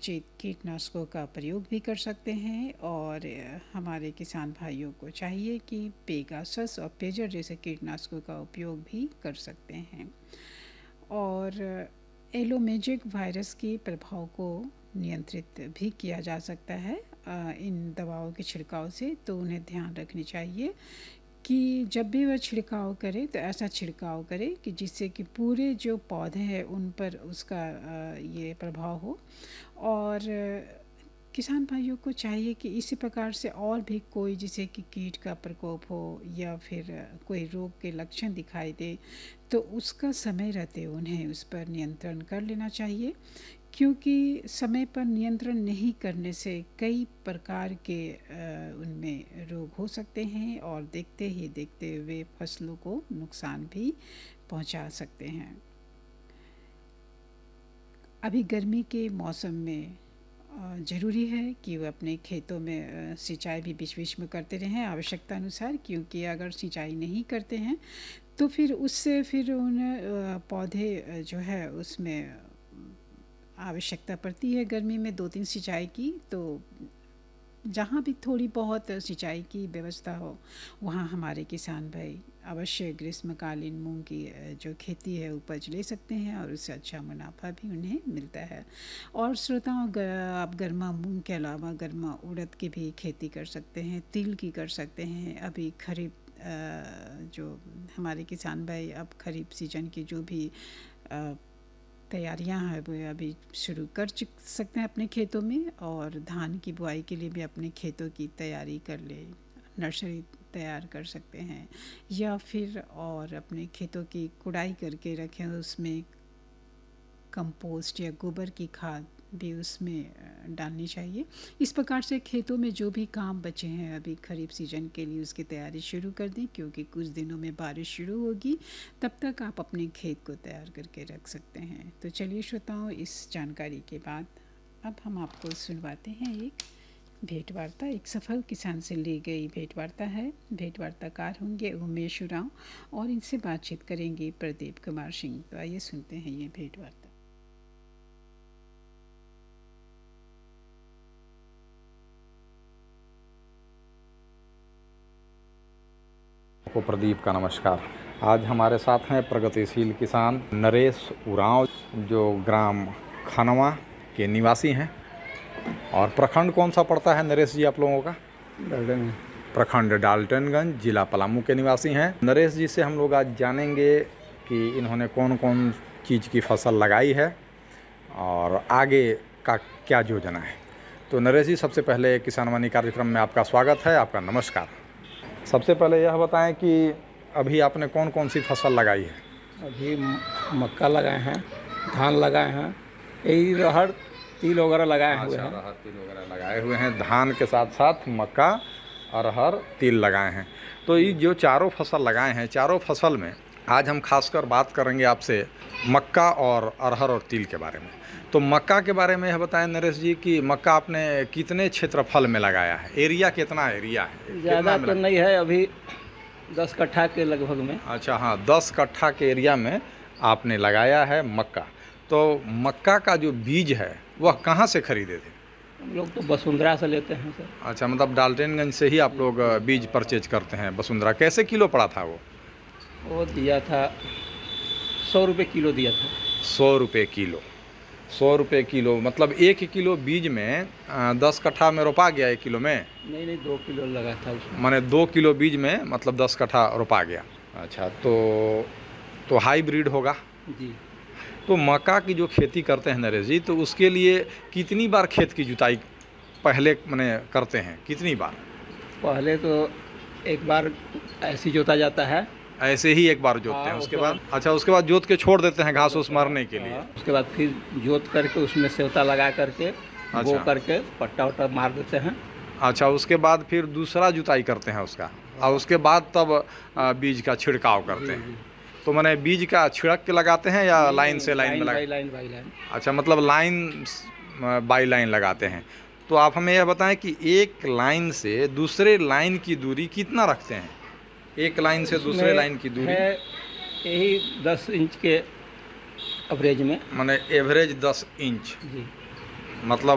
उचित कीटनाशकों का प्रयोग भी कर सकते हैं। और हमारे किसान भाइयों को चाहिए कि पेगासस और पेजर जैसे कीटनाशकों का उपयोग भी कर सकते हैं। और एलोमेजिक वायरस के प्रभाव को नियंत्रित भी किया जा सकता है इन दवाओं के छिड़काव से। तो उन्हें ध्यान रखनी चाहिए कि जब भी वह छिड़काव करे तो ऐसा छिड़काव करे कि जिससे कि पूरे जो पौधे हैं उन पर उसका ये प्रभाव हो। और किसान भाइयों को चाहिए कि इसी प्रकार से और भी कोई जैसे कि कीट का प्रकोप हो या फिर कोई रोग के लक्षण दिखाई दे तो उसका समय रहते उन्हें उस पर नियंत्रण कर लेना चाहिए, क्योंकि समय पर नियंत्रण नहीं करने से कई प्रकार के उनमें रोग हो सकते हैं और देखते ही देखते हुए फसलों को नुकसान भी पहुंचा सकते हैं। अभी गर्मी के मौसम में ज़रूरी है कि वो अपने खेतों में सिंचाई भी बीच बीच में करते रहें आवश्यकता अनुसार, क्योंकि अगर सिंचाई नहीं करते हैं तो फिर उससे फिर उन पौधे जो है उसमें आवश्यकता पड़ती है गर्मी में 2-3 सिंचाई की। तो जहाँ भी थोड़ी बहुत सिंचाई की व्यवस्था हो वहाँ हमारे किसान भाई अवश्य ग्रीष्मकालीन मूंग की जो खेती है उपज ले सकते हैं और उससे अच्छा मुनाफा भी उन्हें मिलता है। और श्रोताओं, आप गर्मा मूंग के अलावा गर्मा उड़द की भी खेती कर सकते हैं, तिल की कर सकते हैं। अभी खरीफ जो हमारे किसान भाई अब खरीफ सीजन की जो भी तैयारियां हैं वो अभी शुरू कर सकते हैं अपने खेतों में। और धान की बुआई के लिए भी अपने खेतों की तैयारी कर ले, नर्सरी तैयार कर सकते हैं या फिर और अपने खेतों की कुड़ाई करके रखें, उसमें कंपोस्ट या गोबर की खाद भी उसमें डालनी चाहिए। इस प्रकार से खेतों में जो भी काम बचे हैं अभी खरीफ सीजन के लिए उसकी तैयारी शुरू कर दें, क्योंकि कुछ दिनों में बारिश शुरू होगी, तब तक आप अपने खेत को तैयार करके रख सकते हैं। तो चलिए श्रोताओं, इस जानकारी के बाद अब हम आपको सुनवाते हैं एक भेंट वार्ता। एक सफल किसान से ली गई भेंट वार्ता है। भेंट वार्ताकार होंगे उमेश उरांव और इनसे बातचीत करेंगे प्रदीप कुमार सिंह। तो आइए सुनते हैं ये भेंट वार्ता। को प्रदीप का नमस्कार। आज हमारे साथ हैं प्रगतिशील किसान नरेश उरांव, जो ग्राम खनवा के निवासी हैं। और प्रखंड कौन सा पड़ता है नरेश जी आप लोगों का? डाल्टन। प्रखंड डाल्टनगंज, जिला पलामू के निवासी हैं। नरेश जी से हम लोग आज जानेंगे कि इन्होंने कौन कौन चीज़ की फसल लगाई है और आगे का क्या योजना है। तो नरेश जी, सबसे पहले किसान वाणी कार्यक्रम में आपका स्वागत है, आपका नमस्कार। सबसे पहले यह बताएं कि अभी आपने कौन कौन सी फसल लगाई है? अभी मक्का लगाए हैं, धान लगाए हैं, यही रहर तिल वगैरह लगाए हुए हैं। रहर तिल वगैरह लगाए हुए हैं, धान के साथ साथ मक्का अरहर तिल लगाए हैं। तो ये जो चारों फसल लगाए हैं, चारों फसल में आज हम खासकर बात करेंगे आपसे मक्का और अरहर और तिल के बारे में। तो मक्का के बारे में यह बताएं नरेश जी कि मक्का आपने कितने क्षेत्रफल में लगाया है? एरिया कितना एरिया है? ज़्यादा तो नहीं है, अभी 10 कट्ठा के लगभग में। अच्छा, हाँ, 10 कट्ठा के एरिया में आपने लगाया है मक्का। तो मक्का का जो बीज है वह कहाँ से खरीदे थे? हम लोग तो वसुंधरा से लेते हैं सर। अच्छा, मतलब डाल्टनगंज से ही आप लोग बीज परचेज करते हैं। वसुंधरा कैसे किलो पड़ा था वो दिया था 100 रुपये किलो दिया था। 100 रुपये किलो। 100 रुपये किलो मतलब 1 किलो बीज में 10 कट्ठा में रोपा गया? 1 किलो में नहीं, 2 किलो लगा था उसमें। माने 2 किलो बीज में मतलब 10 कट्ठा रोपा गया। अच्छा, तो हाईब्रिड होगा जी। तो मक्का की जो खेती करते हैं नरेश जी, तो उसके लिए कितनी बार खेत की जुताई पहले मैंने करते हैं? कितनी बार? पहले तो एक बार ऐसी जोता जाता है, ऐसे ही एक बार जोतते हैं, उसके बाद? अच्छा, उसके बाद जोत के छोड़ देते हैं घास उस मारने के लिए। उसके बाद फिर जोत करके उसमें सेवता लगा करके बो करके पट्टा वट्टा मार देते हैं। अच्छा, उसके बाद फिर दूसरा जुताई करते हैं उसका, और उसके बाद तब बीज का छिड़काव करते हैं। तो मैंने बीज का छिड़क के लगाते हैं या लाइन से लाइन में लाइन बाई लाइन? अच्छा, मतलब लाइन बाई लाइन लगाते हैं। तो आप हमें यह बताएं कि एक लाइन से दूसरे लाइन की दूरी कितना रखते हैं? एक लाइन से दूसरे लाइन की दूरी है यही 10 इंच के एवरेज में। माने एवरेज 10 इंच जी। मतलब